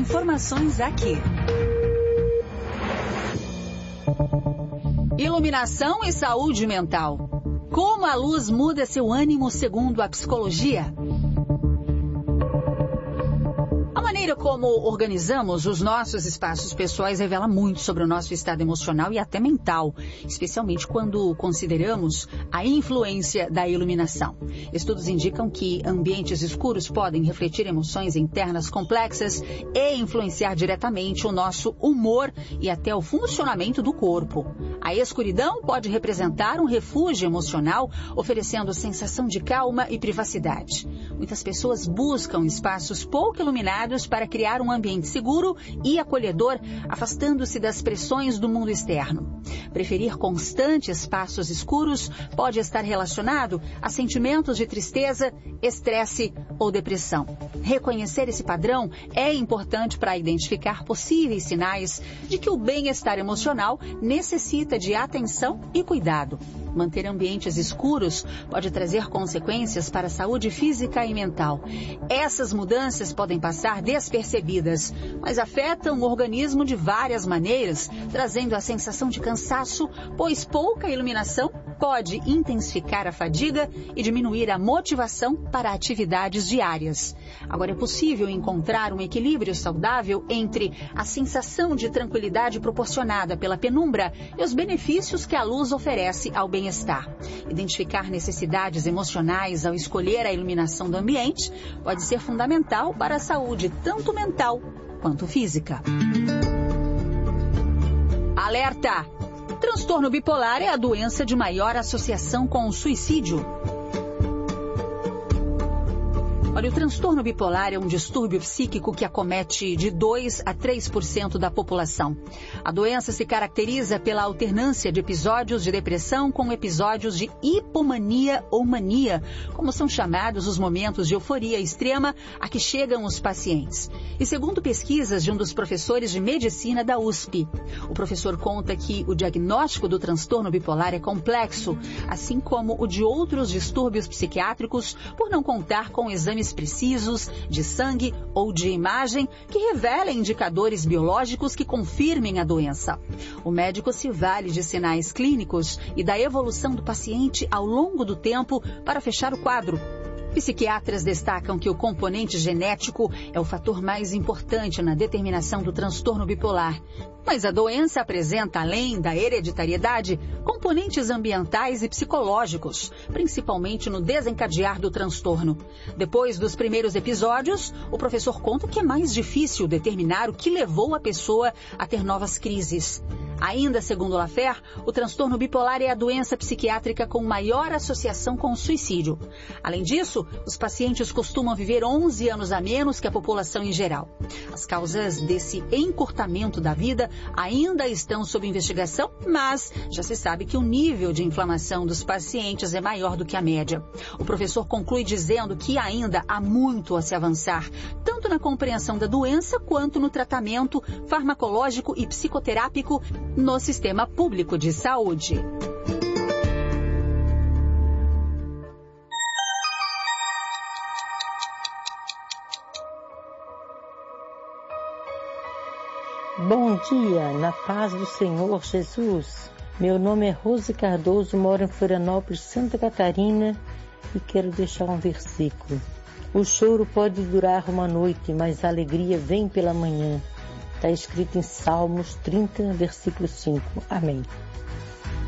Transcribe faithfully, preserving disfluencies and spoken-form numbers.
informações aqui. Iluminação e saúde mental. Como a luz muda seu ânimo segundo a psicologia? A maneira como organizamos os nossos espaços pessoais revela muito sobre o nosso estado emocional e até mental, especialmente quando consideramos a influência da iluminação. Estudos indicam que ambientes escuros podem refletir emoções internas complexas e influenciar diretamente o nosso humor e até o funcionamento do corpo. A escuridão pode representar um refúgio emocional, oferecendo sensação de calma e privacidade. Muitas pessoas buscam espaços pouco iluminados para criar um ambiente seguro e acolhedor, afastando-se das pressões do mundo externo. Preferir constantes espaços escuros pode estar relacionado a sentimentos de tristeza, estresse ou depressão. Reconhecer esse padrão é importante para identificar possíveis sinais de que o bem-estar emocional necessita de atenção e cuidado. Manter ambientes escuros pode trazer consequências para a saúde física e mental. Essas mudanças podem passar despercebidas, mas afetam o organismo de várias maneiras, trazendo a sensação de cansaço, pois pouca iluminação pode intensificar a fadiga e diminuir a motivação para atividades diárias. Agora, é possível encontrar um equilíbrio saudável entre a sensação de tranquilidade proporcionada pela penumbra e os benefícios que a luz oferece ao bem-estar. Identificar necessidades emocionais ao escolher a iluminação do ambiente pode ser fundamental para a saúde tanto mental quanto física. Alerta! Transtorno bipolar é a doença de maior associação com o suicídio. Olha, o transtorno bipolar é um distúrbio psíquico que acomete de dois a três por cento da população. A doença se caracteriza pela alternância de episódios de depressão com episódios de hipomania ou mania, como são chamados os momentos de euforia extrema a que chegam os pacientes. E segundo pesquisas de um dos professores de medicina da U S P, o professor conta que o diagnóstico do transtorno bipolar é complexo, assim como o de outros distúrbios psiquiátricos, por não contar com exames precisos de sangue ou de imagem que revelem indicadores biológicos que confirmem a doença. O médico se vale de sinais clínicos e da evolução do paciente ao longo do tempo para fechar o quadro. Psiquiatras destacam que o componente genético é o fator mais importante na determinação do transtorno bipolar. Mas a doença apresenta, além da hereditariedade, componentes ambientais e psicológicos, principalmente no desencadear do transtorno. Depois dos primeiros episódios, o professor conta que é mais difícil determinar o que levou a pessoa a ter novas crises. Ainda segundo Laffer, o transtorno bipolar é a doença psiquiátrica com maior associação com o suicídio. Além disso, os pacientes costumam viver onze anos a menos que a população em geral. As causas desse encurtamento da vida ainda estão sob investigação, mas já se sabe que o nível de inflamação dos pacientes é maior do que a média. O professor conclui dizendo que ainda há muito a se avançar, tanto na compreensão da doença quanto no tratamento farmacológico e psicoterápico no sistema público de saúde. Bom dia, na paz do Senhor Jesus. Meu nome é Rose Cardoso, moro em Florianópolis, Santa Catarina, e quero deixar um versículo. O choro pode durar uma noite, mas a alegria vem pela manhã. Está escrito em Salmos trinta, versículo cinco. Amém.